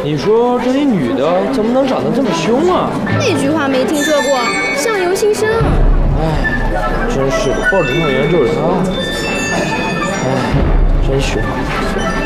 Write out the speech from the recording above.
你说这一女的怎么能长得这么凶啊？ 那句话没听说过，相由心生。 哎，真是的，报纸上原来就是她。哎，真凶。